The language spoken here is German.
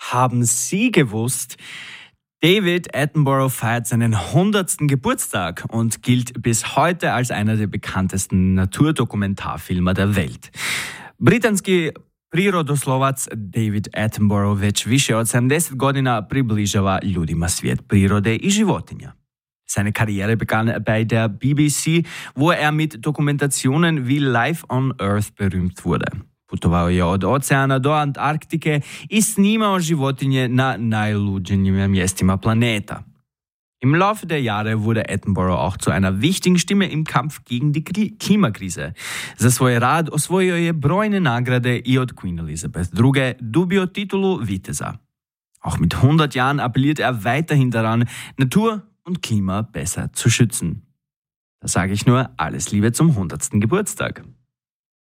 Haben Sie gewusst? David Attenborough feiert seinen 100. Geburtstag und gilt bis heute als einer der bekanntesten Naturdokumentarfilmer der Welt. Britanski prirodoslovac David Attenborough već više od 70 godina približava ljudima svijet prirode i životinja. Seine Karriere begann bei der BBC, wo er mit Dokumentationen wie Life on Earth berühmt wurde. Putovao je od oceana do Antarktike i snimao životinje na najluđenijim mjestima planeta. Im Laufe der Jahre wurde Attenborough auch zu einer wichtigen Stimme im Kampf gegen die Klimakrise. Za svoj rad osvojio je brojne nagrade i od Queen Elizabeth II. Dobio titulu Viteza. Auch mit 100 Jahren appelliert er weiterhin daran, Natur und Klima besser zu schützen. Da sage ich nur alles Liebe zum 100. Geburtstag.